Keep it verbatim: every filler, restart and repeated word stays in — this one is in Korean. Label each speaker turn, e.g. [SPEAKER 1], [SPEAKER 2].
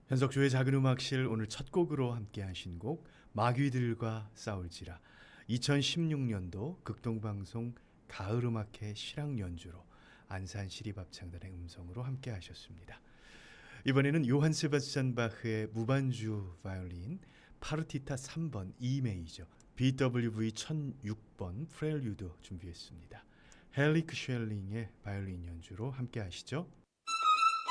[SPEAKER 1] 현석조의 작은 음악실 오늘 첫 곡으로 함께 하신 곡 마귀들과 싸울지라 이천십육 년도 극동방송 가을음악회 실황 연주로 안산 시립합창단의 음성으로 함께 하셨습니다. 이번에는 요한 세바스찬 바흐의 무반주 바이올린 파르티타 삼 번 E 메이저 비더블유브이 천육 번 프렐류드 준비했습니다. 헬리크 쉘링의 바이올린 연주로 함께 하시죠.